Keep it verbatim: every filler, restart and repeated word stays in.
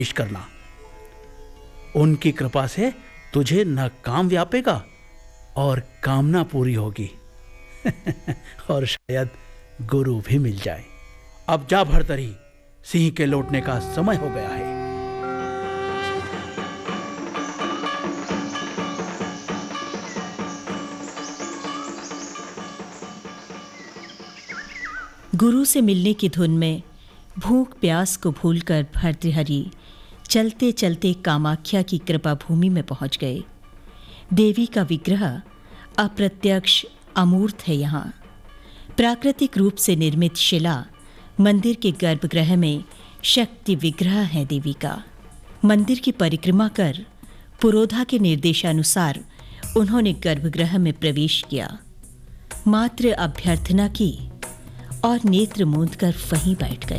पेश करना। उनकी कृपा से तुझे न काम व्यापेगा और कामना पूरी होगी और शायद गुरु भी मिल जाए। अब जा भर्तरी, सिंह के लौटने का समय हो गया है। गुरु से मिलने की धुन में भूख प्यास को भूलकर भर्तृहरि चलते चलते कामाख्या की कृपा भूमि में पहुंच गए। देवी का विग्रह अप्रत्यक्ष अमूर्त है। यहाँ प्राकृतिक रूप से निर्मित शिला मंदिर के गर्भगृह में शक्ति विग्रह है देवी का। मंदिर की परिक्रमा कर पुरोधा के निर्देशानुसार उन्होंने गर्भगृह में प्रवेश किया, मात्र अभ्यर्थना की और नेत्र मूंद कर वहीं बैठ गए।